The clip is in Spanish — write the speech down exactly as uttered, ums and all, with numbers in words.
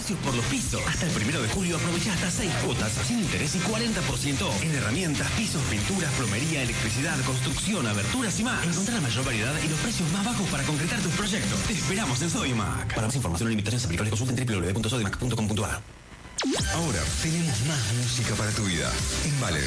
precios por los pisos. Hasta el primero de julio aprovecha hasta seis cuotas sin interés y cuarenta por ciento en herramientas, pisos, pinturas, plomería, electricidad, construcción, aberturas y más. Encontrá la mayor variedad y los precios más bajos para concretar tus proyectos. Te esperamos en Sodimac. Para más información o limitaciones aplicables consulta en w w w punto sodimac punto com punto a r. Ahora tenemos más música para tu vida. En Vale